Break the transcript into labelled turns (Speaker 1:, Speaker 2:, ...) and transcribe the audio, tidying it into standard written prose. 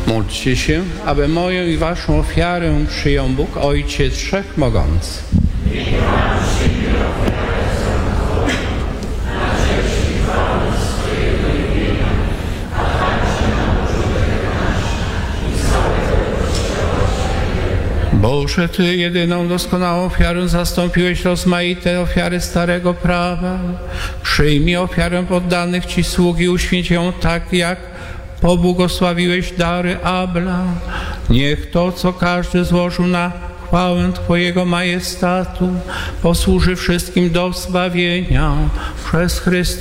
Speaker 1: Módlcie się, aby moją i waszą ofiarę przyjął Bóg Ojciec Wszechmogący. Boże, Ty jedyną doskonałą ofiarę zastąpiłeś rozmaite ofiary starego prawa. Przyjmij ofiarę poddanych Ci sług i uświęć ją tak, jak pobłogosławiłeś dary Abla. Niech to, co każdy złożył na chwałę Twojego majestatu, posłuży wszystkim do zbawienia przez Chrystusa